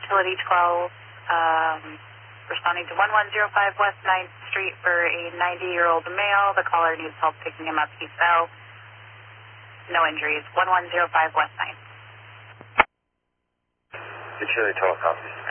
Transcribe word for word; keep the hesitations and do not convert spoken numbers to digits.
Utility twelve, um, responding to one one zero five West ninth Street for a ninety-year-old male. The caller needs help picking him up. He fell. No injuries. one one zero five West ninth. Utility twelve, copy.